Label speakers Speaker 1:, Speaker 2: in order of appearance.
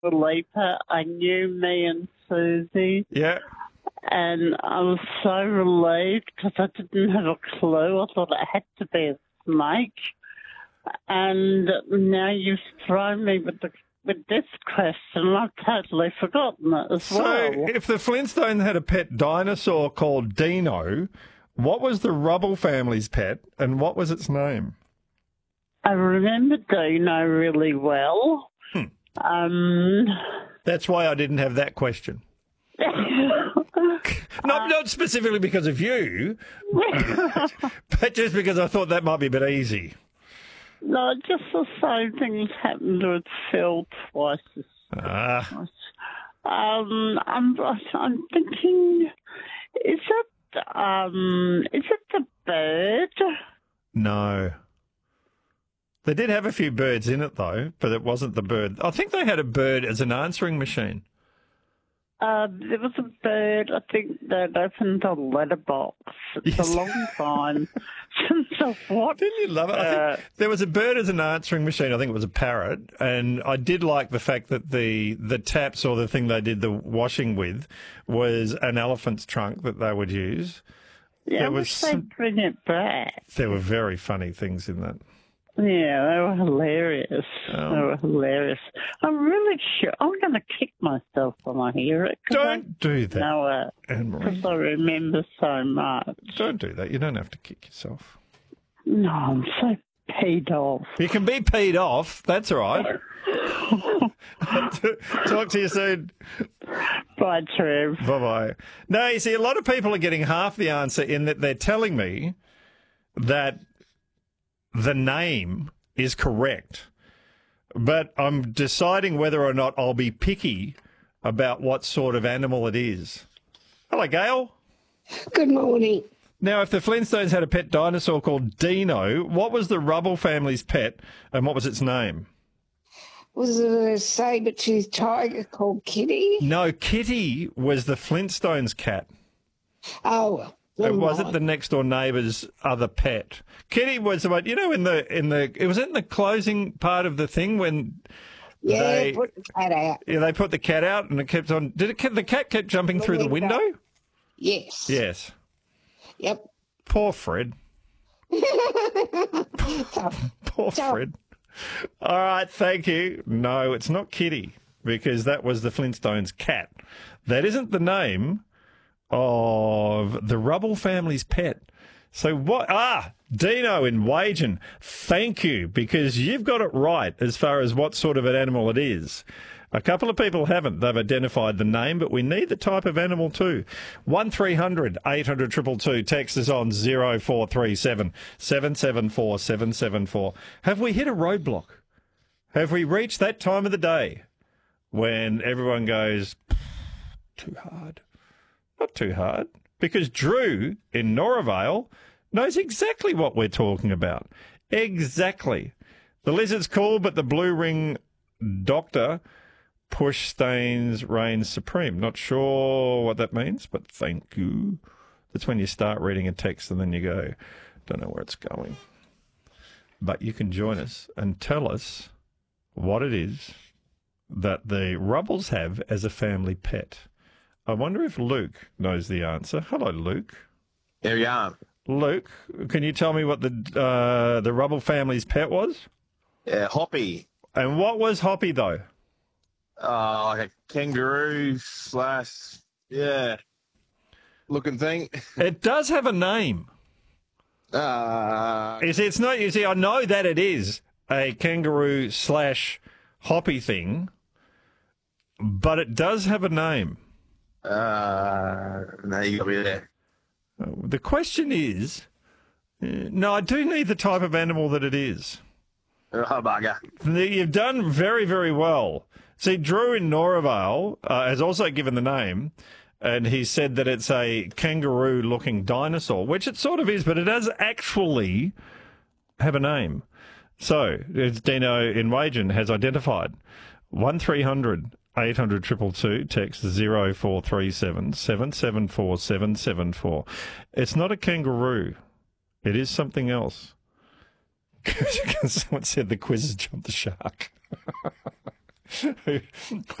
Speaker 1: Leaper. I knew me and Susie,
Speaker 2: Yeah.
Speaker 1: and I was so relieved because I didn't have a clue. I thought it had to be a snake. And now you've thrown me with this question. I've totally forgotten it as
Speaker 2: So
Speaker 1: well.
Speaker 2: if the Flintstones had a pet dinosaur called Dino, what was the Rubble family's pet and what was its name?
Speaker 1: I remember Dino really well.
Speaker 2: That's why I didn't have that question. Not specifically because of you, but just because I thought that might be a bit easy.
Speaker 1: No, just the same things happened with Phil twice.
Speaker 2: Ah.
Speaker 1: I'm thinking, is it the bird?
Speaker 2: No. They did have a few birds in it, though, but it wasn't the bird. I think they had a bird as an answering machine.
Speaker 1: There was a bird, I think, that opened a letterbox. It's
Speaker 2: Yes.
Speaker 1: a long time since I've watched.
Speaker 2: Didn't you love it? I think there was a bird as an answering machine. I think it was a parrot. And I did like the fact that the taps or the thing they did the washing with was an elephant's trunk that they would use.
Speaker 1: Yeah, I wish they'd bring it back.
Speaker 2: There were very funny things in that.
Speaker 1: Yeah, they were hilarious. They were hilarious. I'm really sure I'm going to kick myself when I hear it.
Speaker 2: Don't do that,
Speaker 1: No,
Speaker 2: Anne-Marie.
Speaker 1: because I remember so much.
Speaker 2: Don't do that. You don't have to kick yourself.
Speaker 1: No, I'm so peed off.
Speaker 2: You can be peed off. That's all right. Talk to you soon.
Speaker 1: Bye, Trev.
Speaker 2: Bye-bye. No, you see, a lot of people are getting half the answer in that they're telling me that the name is correct, but I'm deciding whether or not I'll be picky about what sort of animal it is. Hello, Gail.
Speaker 3: Good morning.
Speaker 2: Now, if the Flintstones had a pet dinosaur called Dino, what was the Rubble family's pet and what was its name?
Speaker 3: Was it a saber-toothed tiger called Kitty?
Speaker 2: No, Kitty was the Flintstones' cat.
Speaker 3: Oh, well.
Speaker 2: It wasn't the next door neighbour's other pet. Kitty was the one, you know, it was in the closing part of the thing when they
Speaker 3: put the cat out.
Speaker 2: Yeah, they put the cat out and it kept on. The cat kept jumping through the window?
Speaker 3: Yes.
Speaker 2: Yes.
Speaker 3: Yep.
Speaker 2: Poor Fred. Poor Fred. All right, thank you. No, it's not Kitty because that was the Flintstones' cat. That isn't the name of the Rubble family's pet. So what? Dino in Wagen. Thank you, because you've got it right as far as what sort of an animal it is. A couple of people haven't. They've identified the name, but we need the type of animal too. 1300 800 222. Text is on 0437 774 774. Have we hit a roadblock? Have we reached that time of the day when everyone goes, too hard? Not too hard, because Drew in Noravale knows exactly what we're talking about. Exactly. The lizard's cool, but the blue ring doctor push stains reigns supreme. Not sure what that means, but thank you. That's when you start reading a text and then you go, don't know where it's going. But you can join us and tell us what it is that the Rubbles have as a family pet. I wonder if Luke knows the answer. Hello, Luke.
Speaker 4: There we are.
Speaker 2: Luke, can you tell me what the Rubble family's pet was?
Speaker 4: Hoppy.
Speaker 2: And what was Hoppy, though?
Speaker 4: Like a kangaroo looking thing.
Speaker 2: It does have a name. It's not. You see, I know that it is a kangaroo / Hoppy thing, but it does have a name.
Speaker 4: No, you got me there.
Speaker 2: The question is, no, I do need the type of animal that it is.
Speaker 4: Oh, bugger.
Speaker 2: You've done very, very well. See, Drew in Noravale has also given the name, and he said that it's a kangaroo-looking dinosaur, which it sort of is, but it does actually have a name. So, it's Dino in Wagen has identified 1300 800 222, text 0437 774 774. It's not a kangaroo. It is something else. Someone said the quiz has jumped the shark. who